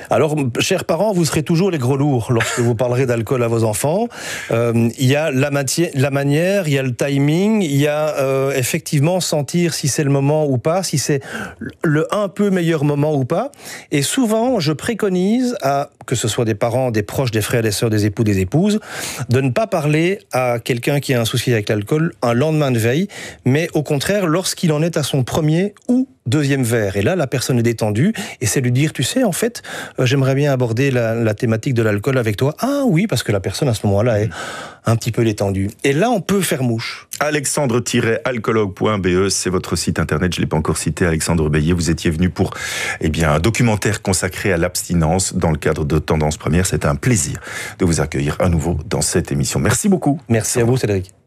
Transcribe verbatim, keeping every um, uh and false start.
Alors, chers parents, vous serez toujours les gros lourds lorsque vous parlerez d'alcool à vos enfants. Euh, il y a la, matière, la manière, il y a le timing, il y a euh, effectivement sentir si c'est le moment ou pas, si c'est le un peu meilleur moment ou pas. Et souvent, je préconise à, que ce soit des parents, des proches, des frères, des sœurs, des époux, des épouses, de ne pas parler à quelqu'un qui a un souci avec l'alcool un lendemain de veille, mais au contraire, lorsqu'il en est à son premier ou deuxième verre. Et là, la personne est détendue, et c'est lui dire, tu sais, en fait, euh, j'aimerais bien aborder la, la thématique de l'alcool avec toi. Ah oui, parce que la personne, à ce moment-là, est un petit peu détendue. Et là, on peut faire mouche. alexandre tiret alcoologue point b e, c'est votre site internet, je ne l'ai pas encore cité, Alexandre Beillet. Vous étiez venu pour eh bien, un documentaire consacré à l'abstinence dans le cadre de Tendance Première. C'était un plaisir de vous accueillir à nouveau dans cette émission. Merci beaucoup. Merci à vous, Cédric.